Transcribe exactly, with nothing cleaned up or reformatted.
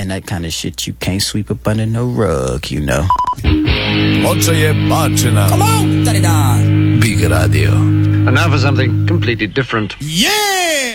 man, that kind of shit you can't sweep up under no rug, you know. Moća je bačena. Come on, Tadida. Big Radio. And now for something completely different. Yeah!